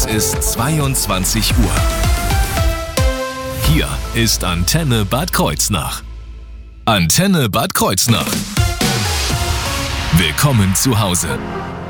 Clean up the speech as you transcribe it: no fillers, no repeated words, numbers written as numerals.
Es ist 22 Uhr. Hier ist Antenne Bad Kreuznach. Antenne Bad Kreuznach. Willkommen zu Hause.